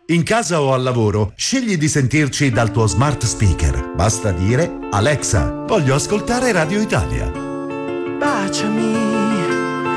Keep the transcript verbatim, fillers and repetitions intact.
In casa o al lavoro, scegli di sentirci dal tuo smart speaker. Basta dire: Alexa, voglio ascoltare Radio Italia. Baciami,